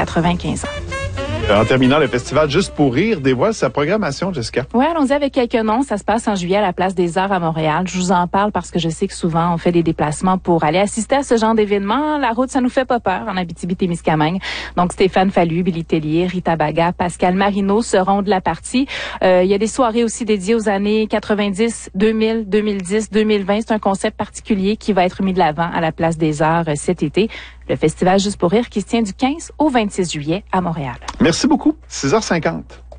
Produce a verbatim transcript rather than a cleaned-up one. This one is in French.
quatre-vingt-quinze ans. En terminant, le festival Juste pour rire dévoile sa programmation, Jessica. Oui, allons-y avec quelques noms. Ça se passe en juillet à la Place des Arts à Montréal. Je vous en parle parce que je sais que souvent, on fait des déplacements pour aller assister à ce genre d'événement. La route, ça nous fait pas peur en Abitibi-Témiscamingue. Donc, Stéphane Fallu, Billy Tellier, Rita Baga, Pascal Marino seront de la partie. Euh, il y a des soirées aussi dédiées aux années quatre-vingt-dix, deux mille, deux mille dix, deux mille vingt. C'est un concept particulier qui va être mis de l'avant à la Place des Arts euh, cet été. Le festival Juste pour rire qui se tient du quinze au vingt-six juillet à Montréal. Merci beaucoup. six heures cinquante.